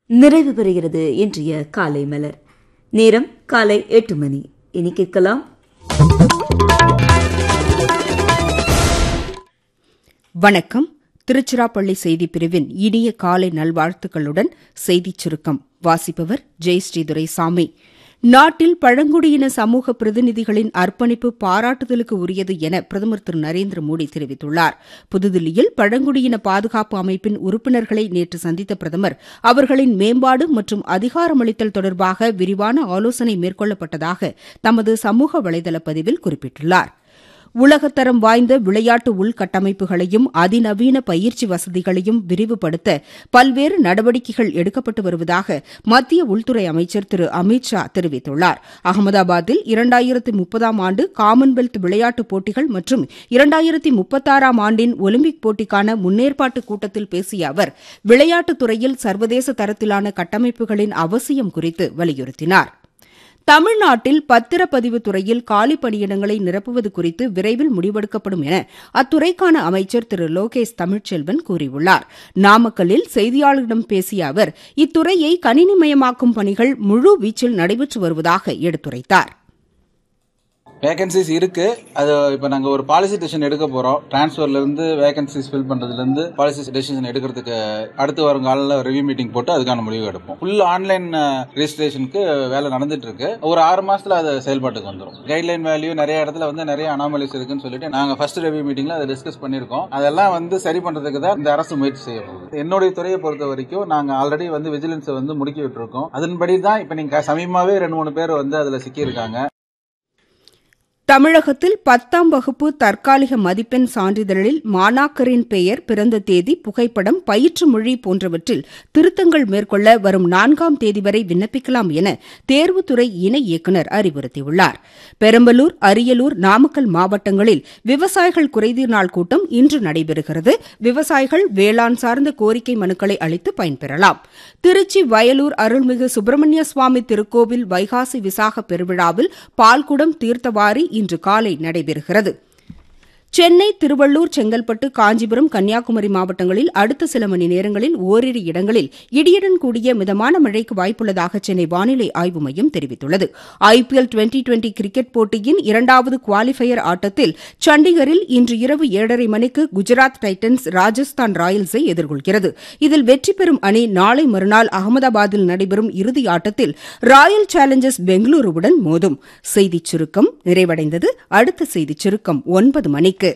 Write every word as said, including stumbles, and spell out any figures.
நிறைவு பெறுகிறது இன்றைய காலை மலர். நேரம் காலை எட்டு மணி. இனி கேட்கலாம் வணக்கம். திருச்சிராப்பள்ளி செய்திப் பிரிவின் இனிய காலை நல்வாழ்த்துக்களுடன் செய்திச் சுருக்கம் வாசிப்பவர் ஜெயஸ்ரீ துரைசாமி. நாட்டில் பழங்குடியின சமூக பிரதிநிதிகளின் அர்ப்பணிப்பு பாராட்டுதலுக்கு உரியது என பிரதமர் திரு நரேந்திர மோடி தெரிவித்துள்ளார். புதுதில்லியில் பழங்குடியின பாதுகாப்பு அமைப்பின் உறுப்பினர்களை நேற்று சந்தித்த பிரதமர் அவர்களின் மேம்பாடு மற்றும் அதிகாரமளித்தல் தொடர்பாக விரிவான ஆலோசனை மேற்கொள்ளப்பட்டதாக தமது சமூக வலைதள பதிவில் குறிப்பிட்டுள்ளார். உலகத்தரம் வாய்ந்த விளையாட்டு உள்கட்டமைப்புகளையும் அதிநவீன பயிற்சி வசதிகளையும் விரிவுபடுத்த பல்வேறு நடவடிக்கைகள் எடுக்கப்பட்டு வருவதாக மத்திய உள்துறை அமைச்சர் திரு அமித் ஷா தெரிவித்துள்ளார். அகமதாபாத்தில் இரண்டாயிரத்து முப்பதாம் ஆண்டு காமன்வெல்த் விளையாட்டுப் போட்டிகள் மற்றும் இரண்டாயிரத்து முப்பத்தாறாம் ஆண்டின் ஒலிம்பிக் போட்டிக்கான முன்னேற்பாட்டு கூட்டத்தில் பேசிய அவர் விளையாட்டுத் துறையில் சர்வதேச தரத்திலான கட்டமைப்புகளின் அவசியம் குறித்து வலியுறுத்தினார். தமிழ்நாட்டில் பத்திரப்பதிவு துறையில் காலி பணியிடங்களை நிரப்புவது குறித்து விரைவில் முடிவெடுக்கப்படும் என அத்துறைக்கான அமைச்சர் திரு லோகேஷ் தமிழ்ச்செல்வன் கூறியுள்ளார். நாமக்கல்லில் செய்தியாளர்களிடம் பேசிய அவர் இத்துறையை கணினிமயமாக்கும் பணிகள் முழு வீச்சில் நடைபெற்று வருவதாக எடுத்துரைத்தார். வேகன்சிஸ் இருக்கு. அது இப்போ நாங்கள் ஒரு பாலிசி டெசிஷன் எடுக்க போறோம். டிரான்ஸ்ஃபர்ல இருந்து வேகன்சிஸ் ஃபில் பண்றதுல இருந்து பாலிசி டெசிஷன் எடுக்கிறதுக்கு அடுத்து வரும் காலையில் ரிவ்யூ மீட்டிங் போட்டு அதுக்கான முடிவு எடுப்போம். ஃபுல் ஆன்லைன் ரெஜிஸ்ட்ரேஷனுக்கு வேலை நடந்துட்டு இருக்கு. ஒரு ஆறு மாசத்துல அது செயல்பாட்டுக்கு வந்துடும். கைட்லைன் வேல்யூ நிறைய இடத்துல வந்து நிறைய அனாமலிஸ் இருக்குன்னு சொல்லிட்டு நாங்க ஃபர்ஸ்ட் ரிவ்யூ மீட்டிங்ல அதை டிஸ்கஸ் பண்ணிருக்கோம். அதெல்லாம் வந்து சரி பண்றதுக்கு தான் இந்த அரசு முயற்சி செய்ய போகுது. என்னுடைய துறையை பொறுத்த வரைக்கும் நாங்க ஆல்ரெடி வந்து விஜிலன்ஸ் வந்து முடுக்கி விட்டுருக்கோம். அதன்படி தான் இப்ப நீங்க சமீபமாவே ரெண்டு மூணு பேர் வந்து அதுல சிக்கியிருக்காங்க. தமிழகத்தில் பத்தாம் வகுப்பு தற்காலிக மதிப்பெண் சான்றிதழில் மாணாக்கரின் பெயர், பிறந்த தேதி, புகைப்படம், பயிற்று மொழி போன்றவற்றில் திருத்தங்கள் மேற்கொள்ள வரும் நான்காம் தேதி வரை விண்ணப்பிக்கலாம் என தேர்வுத்துறை இணை இயக்குநர் அறிவுறுத்தியுள்ளார். பெரம்பலூர், அரியலூர், நாமக்கல் மாவட்டங்களில் விவசாயிகள் குறைதீர் நாள் கூட்டம் இன்று நடைபெறுகிறது. விவசாயிகள் வேளாண் சார்ந்த கோரிக்கை மனுக்களை அளித்து பயன்பெறலாம். திருச்சி, வயலூர் அருள்மிகு சுப்பிரமணிய சுவாமி திருக்கோவில் வைகாசி விசாக பெருவிழாவில் பால்குடம் தீர்த்தவாரி இன்று காலை நடைபெறுகிறது. சென்னை, திருவள்ளூர், செங்கல்பட்டு, காஞ்சிபுரம், கன்னியாகுமரி மாவட்டங்களில் அடுத்த சில மணி நேரங்களில் ஓரிரு இடங்களில் இடியுடன் கூடிய மிதமான மழைக்கு வாய்ப்புள்ளதாக சென்னை வானிலை ஆய்வு மையம் தெரிவித்துள்ளது. ஐபிஎல் டுவெண்டி டுவெண்டி கிரிக்கெட் போட்டியின் இரண்டாவது குவாலிஃபயர் ஆட்டத்தில் சண்டிகரில் இன்று இரவு ஏழரை மணிக்கு குஜராத் டைட்டன்ஸ் ராஜஸ்தான் ராயல்ஸை எதிர்கொள்கிறது. இதில் வெற்றி பெறும் அணி நாளை மறுநாள் அகமதாபாத்தில் நடைபெறும் இறுதி ஆட்டத்தில் ராயல் சேலஞ்சர்ஸ் பெங்களூருவுடன் மோதும். செய்திச் சுருக்கம் நிறைவடைந்தது. அடுத்த செய்திச் சுருக்கம் ஒன்பது மணிக்கு.